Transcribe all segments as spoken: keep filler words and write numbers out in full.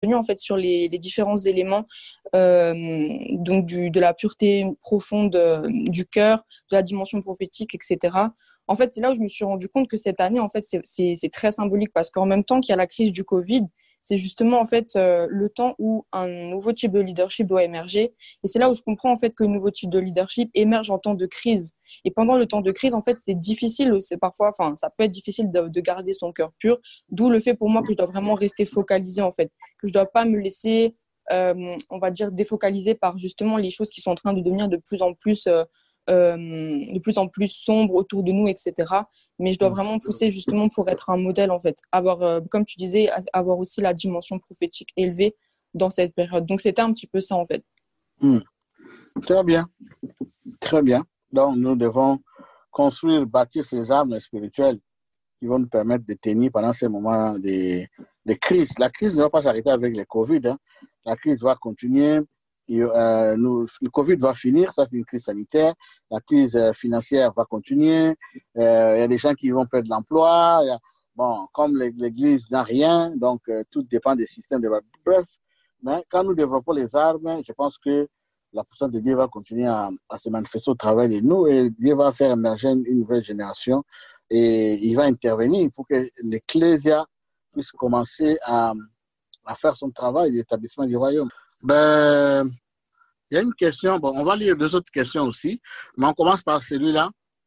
en fait sur les, les différents éléments euh, donc du, de la pureté profonde euh, du cœur, de la dimension prophétique, et cetera. En fait, c'est là où je me suis rendu compte que cette année, en fait, c'est, c'est, c'est très symbolique parce qu'en même temps qu'il y a la crise du Covid, c'est justement en fait euh, le temps où un nouveau type de leadership doit émerger. Et c'est là où je comprends en fait que le nouveau type de leadership émerge en temps de crise. Et pendant le temps de crise, en fait, c'est difficile, c'est parfois, enfin, ça peut être difficile de, de garder son cœur pur. D'où le fait pour moi que je dois vraiment rester focalisée en fait, que je dois pas me laisser, euh, on va dire, défocaliser par justement les choses qui sont en train de devenir de plus en plus euh, euh, de plus en plus sombre autour de nous, et cetera. Mais je dois vraiment pousser justement pour être un modèle, en fait. Avoir, euh, comme tu disais, avoir aussi la dimension prophétique élevée dans cette période. Donc, c'était un petit peu ça, en fait. Mmh. Très bien, très bien. Donc, nous devons construire, bâtir ces armes spirituelles qui vont nous permettre de tenir pendant ces moments de, de crise. La crise ne va pas s'arrêter avec le Covid. Hein. La crise va continuer. Et, euh, nous, le Covid va finir, ça c'est une crise sanitaire. La crise euh, financière va continuer. Il euh, y a des gens qui vont perdre l'emploi. Y a, bon, comme l'Église n'a rien, donc euh, tout dépend des systèmes de... Bref, mais quand nous développons les armes, je pense que la puissance de Dieu va continuer à, à se manifester au travers de nous et Dieu va faire émerger une nouvelle génération et il va intervenir pour que l'Ecclésia puisse commencer à, à faire son travail d'établissement du royaume. Ben, il y a une question, bon, on va lire deux autres questions aussi, mais on commence par celui-là.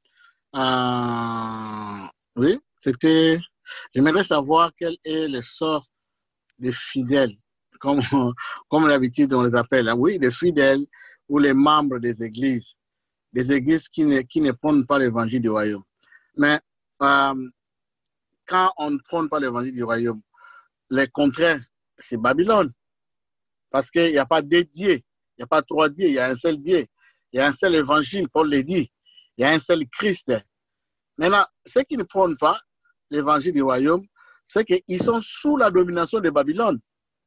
Euh, oui, c'était, j'aimerais savoir quel est le sort des fidèles, comme, comme d'habitude on les appelle. Oui, les fidèles ou les membres des églises, des églises qui ne, qui ne prônent pas l'évangile du royaume. Mais euh, quand on ne prône pas l'évangile du royaume, le contraire, c'est Babylone. Parce qu'il n'y a pas deux dieux, il n'y a pas trois dieux, il y a un seul Dieu. Il y a un seul évangile, Paul l'a dit. Il y a un seul Christ. Maintenant, ceux qui ne prônent pas l'évangile du royaume, c'est qu'ils sont sous la domination de Babylone.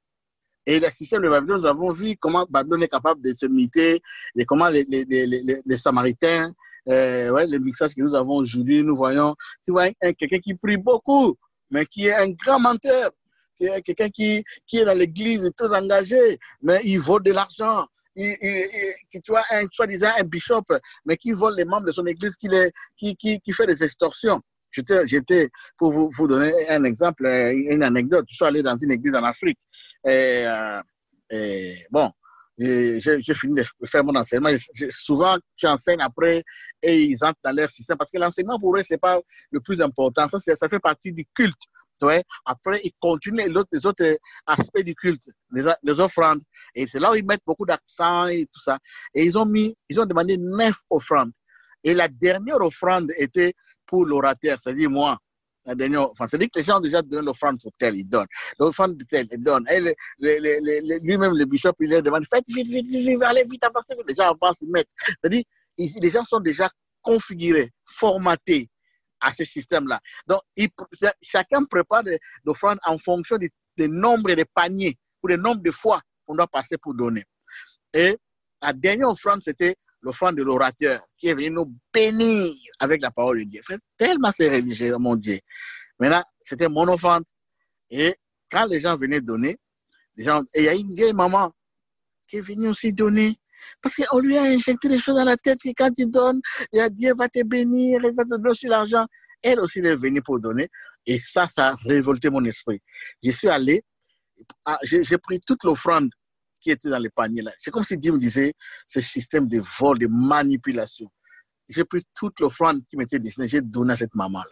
Et le système de Babylone, nous avons vu comment Babylone est capable de se miter, et comment les, les, les, les, les Samaritains, euh, ouais, les mixages que nous avons aujourd'hui, nous voyons, tu vois, un, quelqu'un qui prie beaucoup, mais qui est un grand menteur, qui est quelqu'un qui, qui est dans l'église très engagé, mais il vole de l'argent. Il, il, il, tu vois, un, soi-disant un bishop, mais qui vole les membres de son église, qui, les, qui, qui, qui fait des extorsions. J'étais, j'étais, pour vous, vous donner un exemple, une anecdote, je suis allé dans une église en Afrique. Et, euh, et bon, et j'ai, j'ai fini de faire mon enseignement. J'ai, souvent, j'enseigne après et ils entrent dans leur système parce que l'enseignement pour eux, c'est pas le plus important. Ça, c'est, ça fait partie du culte. Ouais. Après, ils continuent les autres, les autres aspects du culte, les, les offrandes. Et c'est là où ils mettent beaucoup d'accent et tout ça. Et ils ont mis, ils ont demandé neuf offrandes. Et la dernière offrande était pour l'orateur, c'est-à-dire moi. La dernière, enfin, c'est-à-dire que les gens ont déjà donné l'offrande pour tel, ils donnent. L'offrande de tel, ils donnent. Et le, le, le, le, lui-même, le bishop, il leur demande, faites vite, vite, vite, vite, allez vite, avancez vite. Les gens avancent, ils mettent. C'est-à-dire, ils, les gens sont déjà configurés, formatés à ce système-là. Donc, il, chacun prépare l'offrande en fonction du, du nombre de paniers ou du nombre de fois qu'on doit passer pour donner. Et la dernière offrande, c'était l'offrande de l'orateur qui est venu nous bénir avec la parole de Dieu. Tellement c'est religieux, mon Dieu. Maintenant, c'était mon offrande. Et quand les gens venaient donner, les gens, et il y a une vieille maman qui est venue aussi donner. Parce qu'on lui a injecté des choses dans la tête que quand il donne, il a Dieu va te bénir, il va te donner aussi l'argent. Elle aussi, elle est venue pour donner. Et ça, ça a révolté mon esprit. Je suis allé, j'ai, j'ai pris toute l'offrande qui était dans les paniers là. C'est comme si Dieu me disait, ce système de vol, de manipulation. J'ai pris toute l'offrande qui m'était destinée, j'ai donné à cette maman-là.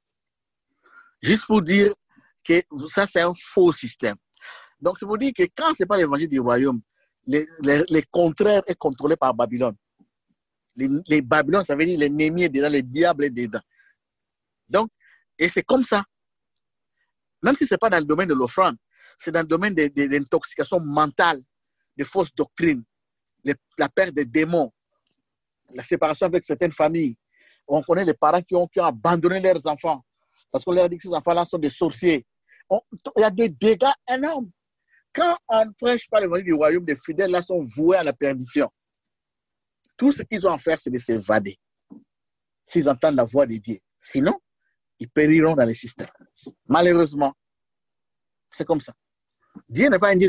Juste pour dire que ça, c'est un faux système. Donc, c'est pour dire que quand ce n'est pas l'évangile du royaume, les, les, les contraires est contrôlé par Babylone. Les, les Babylone, ça veut dire l'ennemi est dedans, le diable est dedans. Donc, et c'est comme ça. Même si ce n'est pas dans le domaine de l'offrande, c'est dans le domaine de, de, de l'intoxication mentale, des fausses doctrines, les, la perte des démons, la séparation avec certaines familles. On connaît les parents qui ont, qui ont abandonné leurs enfants parce qu'on leur a dit que ces enfants-là sont des sorciers. On, il y a des dégâts énormes. Quand on ne prêche pas l'évangile du royaume, les fidèles là sont voués à la perdition. Tout ce qu'ils ont à faire, c'est de s'évader. S'ils entendent la voix de Dieu. Sinon, ils périront dans les systèmes. Malheureusement, c'est comme ça. Dieu n'est pas un Dieu